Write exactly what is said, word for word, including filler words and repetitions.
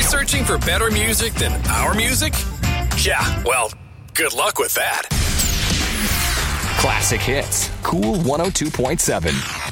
Searching for better music than our music? Yeah, well, good luck with that. Classic Hits, Cool one oh two point seven.